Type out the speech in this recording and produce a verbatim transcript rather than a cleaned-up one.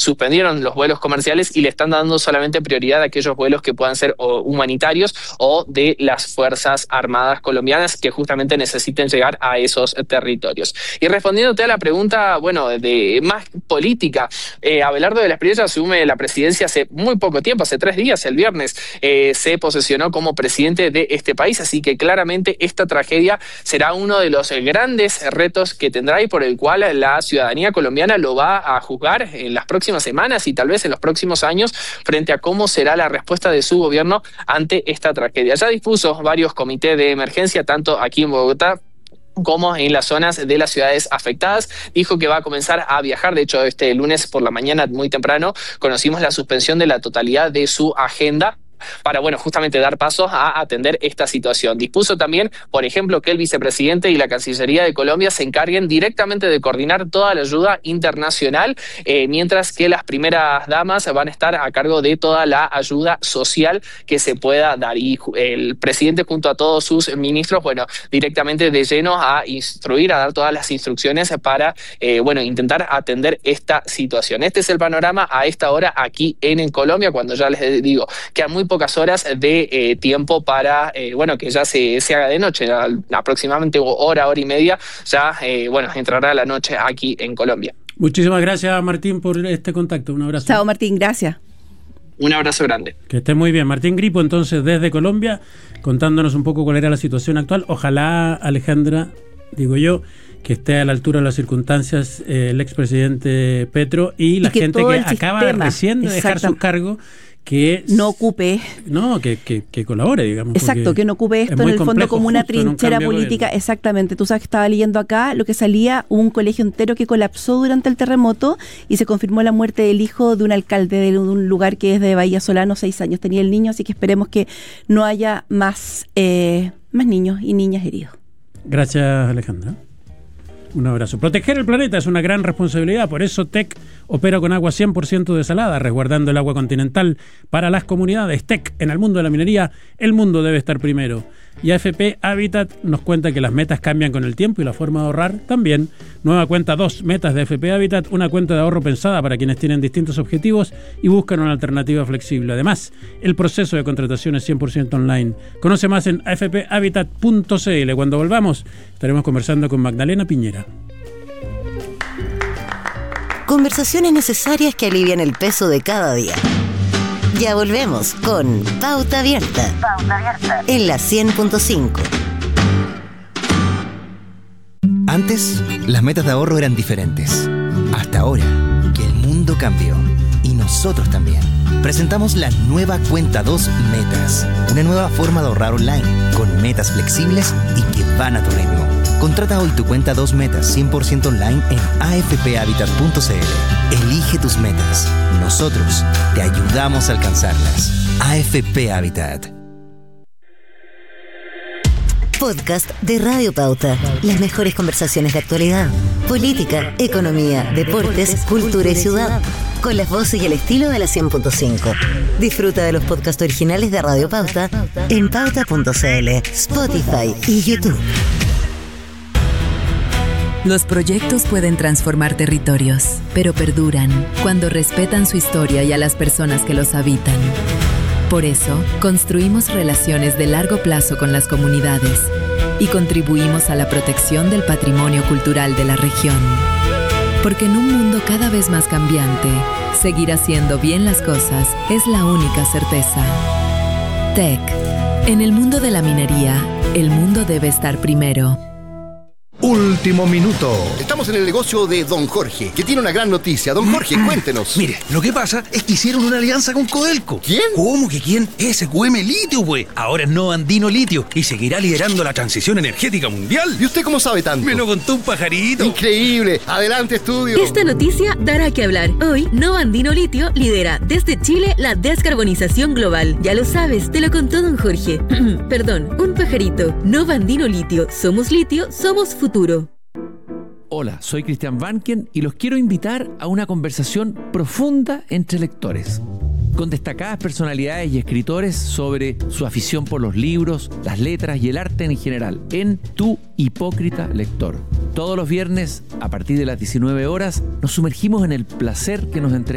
suspendieron los vuelos comerciales y le están dando solamente prioridad a aquellos vuelos que puedan ser o humanitarios o de las Fuerzas Armadas colombianas que justamente necesiten llegar a esos territorios. Y respondiéndote a la pregunta, bueno, de más política, eh, Abelardo de la Espriella asume la presidencia hace muy poco tiempo, hace tres días, el viernes, eh, se posesionó como presidente de este país, así que claramente esta tragedia será uno de los grandes retos que tendrá y por el cual la ciudadanía colombiana lo va a juzgar en las próximas semanas y tal vez en los próximos años frente a cómo será la respuesta de su gobierno ante esta tragedia. Ya dispuso varios comités de emergencia, tanto aquí en Bogotá como en las zonas de las ciudades afectadas. Dijo que va a comenzar a viajar. De hecho, este lunes por la mañana, muy temprano, conocimos la suspensión de la totalidad de su agenda para, bueno, justamente dar pasos a atender esta situación. Dispuso también, por ejemplo, que el vicepresidente y la Cancillería de Colombia se encarguen directamente de coordinar toda la ayuda internacional, eh, mientras que las primeras damas van a estar a cargo de toda la ayuda social que se pueda dar. Y el presidente junto a todos sus ministros, bueno, directamente de lleno a instruir, a dar todas las instrucciones para, eh, bueno, intentar atender esta situación. Este es el panorama a esta hora aquí en, en Colombia, cuando ya les digo que a muy pocas horas de eh, tiempo para, eh, bueno, que ya se, se haga de noche, aproximadamente hora, hora y media, ya, eh, bueno, entrará la noche aquí en Colombia. Muchísimas gracias, Martín, por este contacto. Un abrazo. Chao, Martín, gracias. Un abrazo grande. Que esté muy bien. Martín Gripo, entonces, desde Colombia, contándonos un poco cuál era la situación actual. Ojalá, Alejandra, digo yo, que esté a la altura de las circunstancias eh, el expresidente Petro y la y que gente que acaba sistema, recién de dejar sus cargos, que no ocupe no que, que, que colabore, digamos, exacto, que no ocupe esto en el fondo como una trinchera política. Exactamente, tú sabes que estaba leyendo acá lo que salía, un colegio entero que colapsó durante el terremoto y se confirmó la muerte del hijo de un alcalde de un lugar que es de Bahía Solano, seis años tenía el niño, así que esperemos que no haya más eh, más niños y niñas heridos. Gracias, Alejandra. Un abrazo. Proteger el planeta es una gran responsabilidad, por eso T E C opera con agua cien por ciento desalada, resguardando el agua continental para las comunidades. T E C, en el mundo de la minería, el mundo debe estar primero. Y A F P Habitat nos cuenta que las metas cambian con el tiempo y la forma de ahorrar también. Nueva cuenta dos, metas de A F P Habitat, una cuenta de ahorro pensada para quienes tienen distintos objetivos y buscan una alternativa flexible. Además, el proceso de contratación es cien por ciento online. Conoce más en a f p habitat punto c l. Cuando volvamos, estaremos conversando con Magdalena Piñera. Conversaciones necesarias que alivian el peso de cada día. Ya volvemos con Pauta Abierta, Pauta Abierta en la cien punto cinco. Antes, las metas de ahorro eran diferentes. Hasta ahora, que el mundo cambió. Y nosotros también. Presentamos la nueva Cuenta dos Metas. Una nueva forma de ahorrar online, con metas flexibles y que van a tu ritmo. Contrata hoy tu Cuenta dos Metas cien por ciento online en a f p habitat punto c l. Elige tus metas. Nosotros te ayudamos a alcanzarlas. A F P Habitat. Podcast de Radio Pauta. Las mejores conversaciones de actualidad, política, economía, deportes, cultura y ciudad. Con las voces y el estilo de la cien punto cinco. Disfruta de los podcasts originales de Radio Pauta en pauta punto c l, Spotify y YouTube. Los proyectos pueden transformar territorios, pero perduran cuando respetan su historia y a las personas que los habitan. Por eso, construimos relaciones de largo plazo con las comunidades y contribuimos a la protección del patrimonio cultural de la región. Porque en un mundo cada vez más cambiante, seguir haciendo bien las cosas es la única certeza. T E C. En el mundo de la minería, el mundo debe estar primero. Último minuto. Estamos en el negocio de Don Jorge, que tiene una gran noticia. Don Jorge, cuéntenos. Mire, lo que pasa es que hicieron una alianza con Codelco. ¿Quién? ¿Cómo que quién? S Q M Litio, pues. Ahora es No Andino Litio y seguirá liderando la transición energética mundial. ¿Y usted cómo sabe tanto? Me lo contó un pajarito. Increíble. Adelante, estudio. Esta noticia dará que hablar. Hoy, No Andino Litio lidera desde Chile la descarbonización global. Ya lo sabes, te lo contó Don Jorge. Perdón, un pajarito. No Andino Litio. Somos litio, somos futuro. Hola, soy Cristian Vanken y los quiero invitar a una conversación profunda entre lectores, con destacadas personalidades y escritores sobre su afición por los libros, las letras y el arte en general, en Tu Hipócrita Lector. Todos los viernes, a partir de las diecinueve horas, nos sumergimos en el placer que nos entrega